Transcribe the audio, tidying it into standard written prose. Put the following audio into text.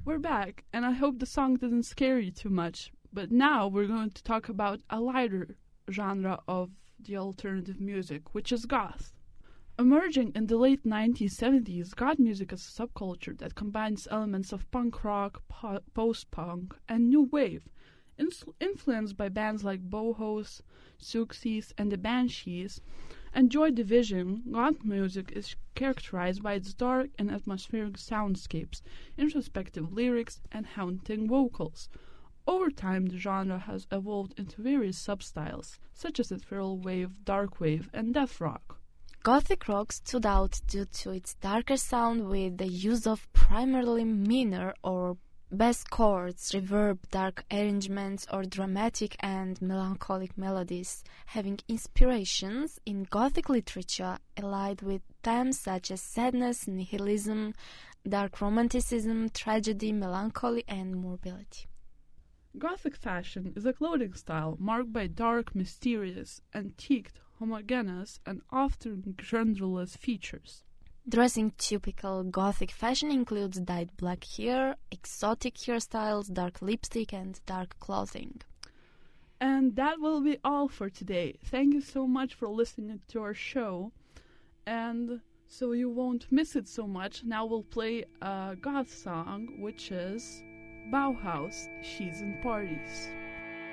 We're back, and I hope the song didn't scare you too much. But now we're going to talk about a lighter genre of the alternative music, which is goth. Emerging in the late 1970s, goth music is a subculture that combines elements of punk rock, post-punk, and new wave. Influenced by bands like Bohos, Suxies, and the Banshees, and Joy Division, goth music is characterized by its dark and atmospheric soundscapes, introspective lyrics, and haunting vocals. Over time, the genre has evolved into various substyles, such as ethereal wave, dark wave, and death rock. Gothic rock stood out due to its darker sound with the use of primarily minor or bass chords, reverb, dark arrangements, or dramatic and melancholic melodies, having inspirations in Gothic literature allied with themes such as sadness, nihilism, dark romanticism, tragedy, melancholy, and morbidity. Gothic fashion is a clothing style marked by dark, mysterious, antiqued, homogeneous, and often genderless features. Dressing typical Gothic fashion includes dyed black hair, exotic hairstyles, dark lipstick, and dark clothing. And that will be all for today. Thank you so much for listening to our show. And so you won't miss it so much, now we'll play a goth song, which is Bauhaus, She's in Parties.